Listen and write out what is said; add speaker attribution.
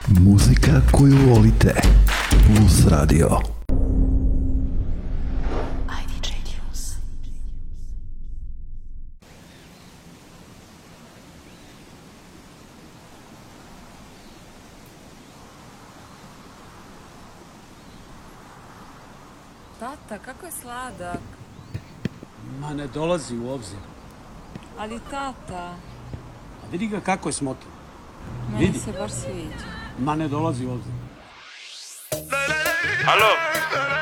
Speaker 1: Muzika koju volite. Plus Radio.
Speaker 2: Tata, kako je sladak.
Speaker 3: Ma ne dolazi u obzir.
Speaker 2: Ali tata,
Speaker 3: A vidi ga kako je smotan.
Speaker 2: meni
Speaker 3: Vidi.
Speaker 2: se baš sviđa.
Speaker 3: Ma ne dolazi u obzir.
Speaker 4: Alo,